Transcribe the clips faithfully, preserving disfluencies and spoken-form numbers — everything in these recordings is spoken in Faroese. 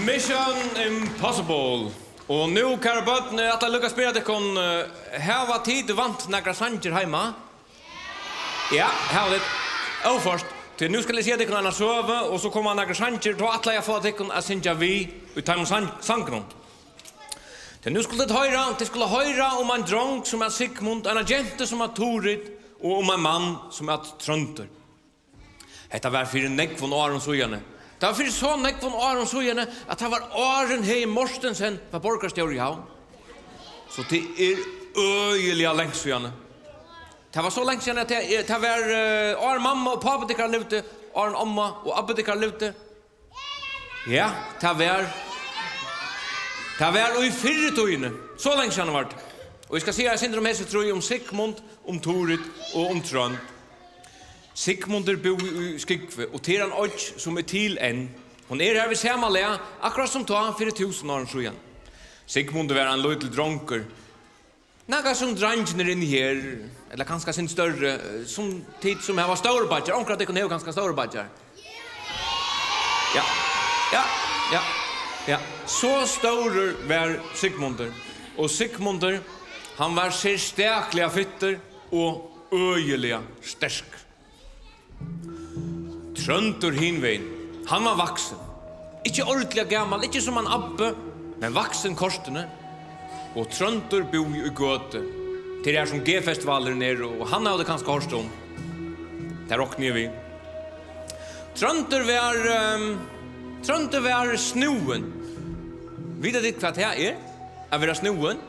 Mission Impossible. Og nu, kære bøtten, at jeg lykkes spille at jeg kan hava tid vant nægra sanger heima. Ja, hava litt. Og først, til nu skal jeg si at jeg kan sove, og så kommer nægra sanger, då atler jeg få at jeg kan synge vi ut av sangen. Til nu skulle det høyra, det skulle høyra om en drong som er Sigmund, en agente som er Torit, og om en mann som er Trønter. Hetta var fyrir nekvun Aron Sujane. Det var fyrir så nekvun Aron Sujane at det var Aron Hei Mortensen var borgarstjør i havn. Så det er øyelig lengst Sujane. Det var så lengst Sujane at det, det var uh, Aron mamma og pappa dikkar levde, Aron omma og abba dikkar levde. Ja, det var det var i fyrre tøyene. Så lengst Sujane var det. Og vi skal si at jeg synder om hese troi om Sigmund, om Torit og om Trønd. Sigmundur bor i Skygve, og til han øyt som er til enn. Hun er her ved Semalega, akkurat som ta fyrir tusen år siden. Sigmundur var en løytel dronker. Naga som drangen er inne her, eller kanskje sin større, som tid som her var større badger. Omkrat ikke heva kanskje større badger. Ja, ja, ja, ja. Så større var Sigmundur. Og Sigmundur, han var sér stekliga fytter og øyelige stersk. Trønter hinvein, han var vaksen. Ikke ordentlig gammal, ikke som han abbe, men vaksen korstene. Og Trønter bor i gøte, til det er som G-festivaler nere, og han hadde kanskje hørst om. Der råkner vi. Trønter var, um, Trønter var snuen. Vet du hva det er? Å være snuen?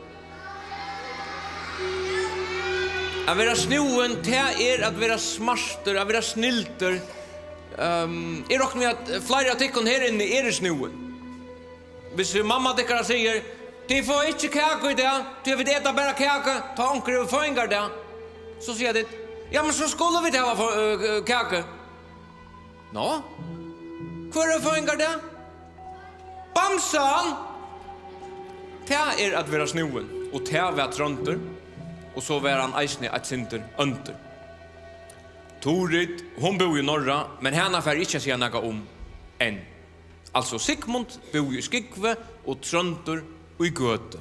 Å være snuen, det er å være smarter, å være snilter. Um, jeg råkner med at flere av tikkene her inne er snuen. Hvis mamma tikkere sier, de får ikke kake i det, de vil ete bare kake, ta onker over føringer det. Så sier de, ja, men så skulle vi ta uh, kake. Nå? Hvor er føringer det? Bamsan! Det er at være snuen, og det er at Trønter, og så var han eisne et sinter under. Torit, hon bor i norra, men henne får ikke si noe om enn. Altså Sigmund bor i Skygve, og Trønter i Gøte.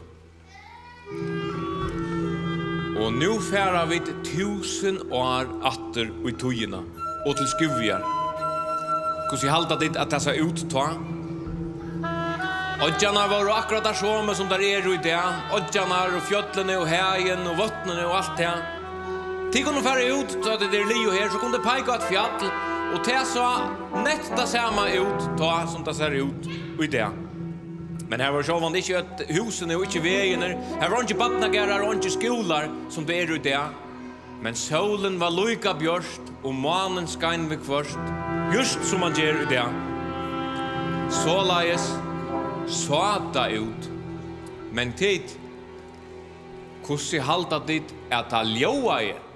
Og nu færer vi tusen år atter i tøyene, og til Skygvjar. Hvordan halda dit at det ser ut ta? Odjarna var akkurat der sånn som der er i det. Odjarna og fjøtlene og heien og vøttene og alt det. Til kunne fære ut, så det er lio her, så kunne det peika et fjall, og det så nett det samme ut, ta som det ser ut i det. Men her var sånn ikke et husene og ikke veiene, her var ikke badnagerar og ikke skolar som det er i det. Men solen var loika bjørst, og manen skein ved kvørst, just som man gjør i det. Så laies, så det ut, men tid, hvordan halda dit at det ljóa er?